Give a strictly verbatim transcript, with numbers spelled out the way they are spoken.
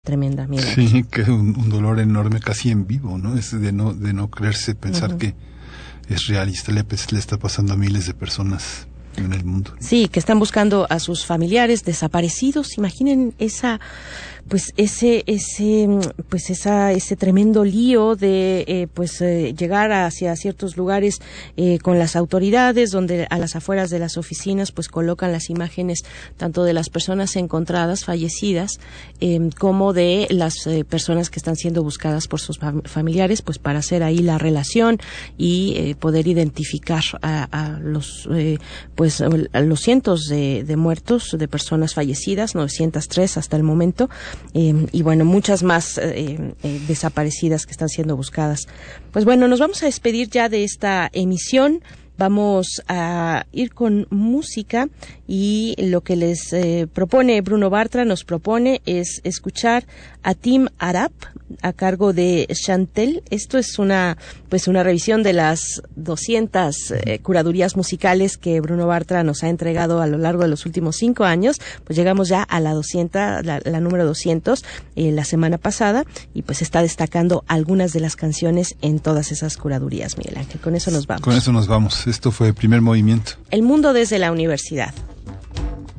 tremenda, mira. Sí, que es un, un dolor enorme, casi en vivo, ¿no? Es de no de no creerse, pensar uh-huh. que es realista, le, le está pasando a miles de personas en el mundo. Sí, que están buscando a sus familiares desaparecidos. Imaginen esa, pues ese, ese, pues esa, ese tremendo lío de, eh, pues eh, llegar hacia ciertos lugares eh, con las autoridades, donde a las afueras de las oficinas, pues colocan las imágenes tanto de las personas encontradas, fallecidas, eh, como de las eh, personas que están siendo buscadas por sus fam- familiares, pues para hacer ahí la relación y eh, poder identificar a, a los, eh, pues a los cientos de, de muertos, de personas fallecidas, novecientos tres hasta el momento. Eh, y bueno, muchas más eh, eh, desaparecidas que están siendo buscadas. Pues bueno, nos vamos a despedir ya de esta emisión. Vamos a ir con música y lo que les eh, propone Bruno Bartra, nos propone es escuchar a Tim Arap a cargo de Chantel. Esto es una pues una revisión de las doscientas eh, curadurías musicales que Bruno Bartra nos ha entregado a lo largo de los últimos cinco años. Pues llegamos ya a la doscientos, la, la número doscientos eh, la semana pasada, y pues está destacando algunas de las canciones en todas esas curadurías, Miguel Ángel. Con eso nos vamos. Con eso nos vamos. Esto fue El Primer Movimiento. El mundo desde la universidad.